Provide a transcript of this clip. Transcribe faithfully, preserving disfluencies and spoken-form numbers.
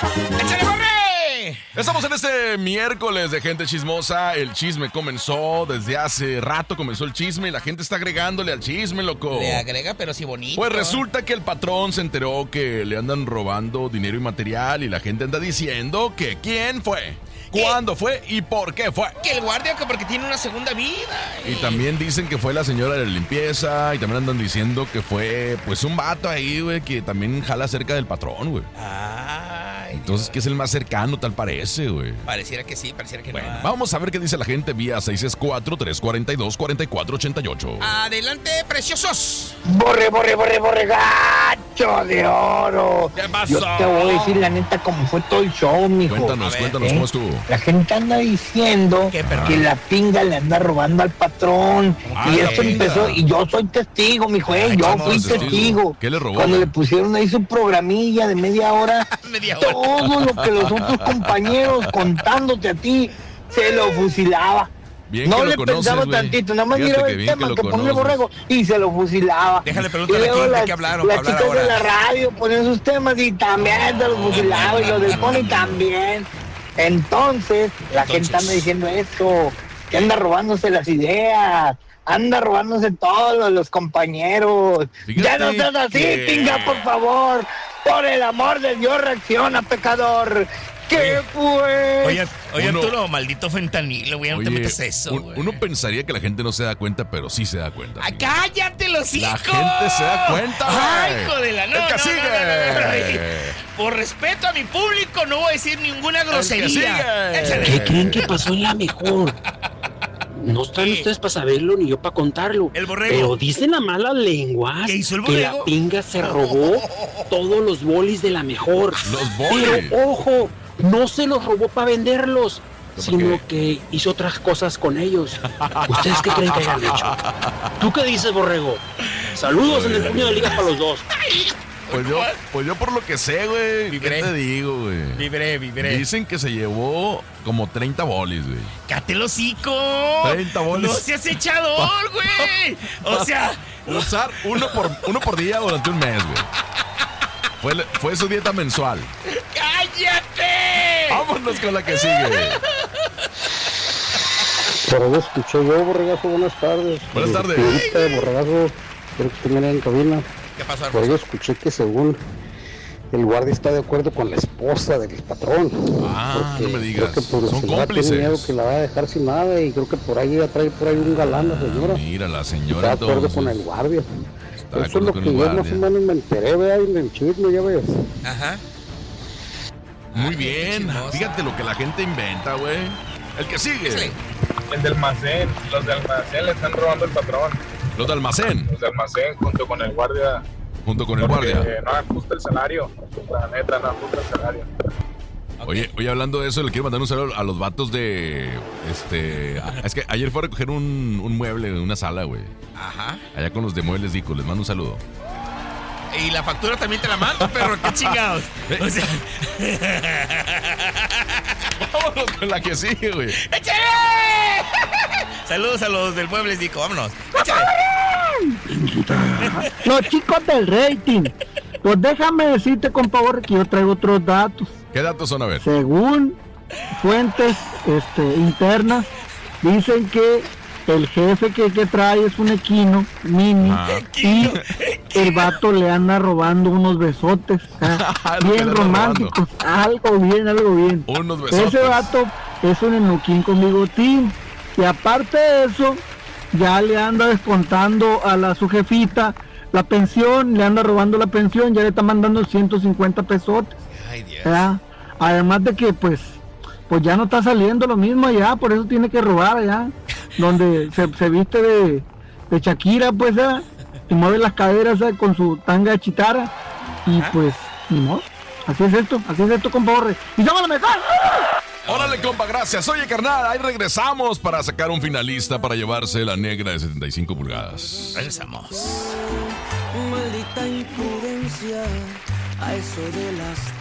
¡Échale, Borre! Estamos en este miércoles de gente chismosa. El chisme comenzó desde hace rato, comenzó el chisme y la gente está agregándole al chisme, loco. Le agrega, pero sí bonito. Pues resulta que el patrón se enteró que le andan robando dinero y material y la gente anda diciendo que quién fue, cuándo fue y por qué fue. Que el guardia, que porque tiene una segunda vida. Y también dicen que fue la señora de la limpieza y también andan diciendo que fue pues un vato ahí, güey, que también jala cerca del patrón, güey. Ay, Entonces, ¿qué es el más cercano, tal parece, güey? pareciera que sí, pareciera que Bueno, no. vamos a ver qué dice la gente vía seis seis cuatro, tres cuatro dos, cuatro cuatro ocho ocho. Adelante, preciosos. Borre, borre, borre, borre, gacho de oro. ¿Qué pasó? Yo te voy a decir la neta cómo fue todo el show, mijo. Cuéntanos, A ver, cuéntanos ¿eh? cómo estuvo. La gente anda diciendo ¿Qué, perdón? que la pinga le anda robando al patrón. Ah, y la esto pinga. empezó, y yo soy testigo, mijo, eh, Ay, yo ¿cómo fui eres testigo? testigo. ¿Qué le robó, Cuando güey? le pusieron ahí su programilla de media hora, Media hora. todo lo que los otros compañeros contándote a ti, se lo fusilaba. Bien no que lo le conoces, pensaba güey. tantito, nada más Fíjate miraba que el bien que tema lo que, ponía el conoces. borrego y se lo fusilaba. Déjale Y preguntarle a luego quién, de las- qué hablaron Las para hablar chicas de la ahora. radio ponían sus temas y también se los fusilaba y los del Pony también. Entonces, la Entonces. gente anda diciendo eso, que anda robándose las ideas, anda robándose todos los, los compañeros. Fíjate Ya no seas así, que- pinga, por favor. Por el amor de Dios, reacciona, pecador. ¿Qué fue? Oye, oye, Uno- Arturo, maldito fentanilo, güey, no te Oye, metes eso, un- güey. uno pensaría que la gente no se da cuenta, pero sí se da cuenta. ¡Ay, amigo. cállate, los hijos! La gente se da cuenta, güey. ¡Ay, hijo de la no, El no, que no, sigue. no, no, no, no. Por respeto a mi público, no voy a decir ninguna grosería. sigue. Échale. ¿Qué creen que pasó en la mejor? No están ¿Qué? ustedes para saberlo ni yo para contarlo. El borrego. Pero dicen las malas lenguas ¿Qué hizo el que borrego? la pinga se robó todos los bolis de la mejor. Los bolis. Pero ojo, no se los robó para venderlos, ¿Por sino que hizo otras cosas con ellos. ¿Ustedes qué creen que hayan hecho? ¿Tú qué dices, borrego? Saludos en el puño de ligas para los dos. Pues yo, pues yo por lo que sé, güey, ¿qué Vibré. te digo, güey? Vibré, vibré. Dicen que se llevó como treinta bolis, güey. ¡Cállate el hocico! treinta bolis. ¡No seas echador, güey! O sea, Usar uno por, uno por día durante un mes, güey. Fue, fue su dieta mensual. ¡cállate! Vámonos con la que sigue. Por eso escuché yo, Borregazo, buenas tardes. Buenas tardes. Ahorita, Borregazo, creo que también en cabina. ¿Qué pasó, Por hermoso? eso escuché que según el guardia está de acuerdo con la esposa del patrón. Ah, Porque no me digas. Creo que por Son si tiene cómplices. miedo que la va a dejar sin nada y creo que por ahí va a traer por ahí un galán la señora. Mira, la Está de señora acuerdo entonces. con el guardia. Está de Eso es acuerdo lo con que el yo más o guardia. menos me enteré, vea, en el chisme, ya ves. Ajá. Muy Ah, qué bien. chismosa. Fíjate lo que la gente inventa, güey. El que sigue. Échale. El de almacén, los de almacén le están robando el patrón. Los de almacén, Los de almacén junto con el guardia. junto con el porque guardia. no ajusta el salario. La neta, no ajusta el salario. Oye, oye, hablando de eso, le quiero mandar un saludo a los vatos de. Este. a- Es que ayer fue a recoger un, un mueble en una sala, güey. Ajá. Allá con los de Muebles Dico. Les mando un saludo. Y la factura también te la mando, perro. ¡Qué chingados! O sea, Vámonos con la que sigue, güey. ¡échale! Saludos a los del Muebles Dico, vámonos. ¡Échale! Los chicos del rating. Pues déjame decirte, compa Borre, que yo traigo otros datos. ¿Qué datos son? A ver. Según fuentes este, internas, dicen que el jefe que, que trae es un equino mini Ah. y el vato le anda robando unos besotes, ah, Lo que le bien anda románticos, algo bien, algo bien. Unos besotes. Ese vato es un enuquín con bigotín y aparte de eso, ya le anda descontando a la su jefita la pensión, le anda robando la pensión, ya le está mandando ciento cincuenta pesotes. Ay, Dios. ¿verdad? Además de que pues pues ya no está saliendo lo mismo allá, por eso tiene que robar allá, donde se, se viste de, de Shakira, pues, ¿verdad? Y mueve las caderas, ¿verdad? Con su tanga de chitara, y Ajá. pues, ni modo, así es esto, así es esto, compa Borre, y somos la mejor. Órale, compa, gracias. Oye, carnal, ahí regresamos para sacar un finalista para llevarse la negra de setenta y cinco pulgadas. Regresamos. Maldita imprudencia, a eso de las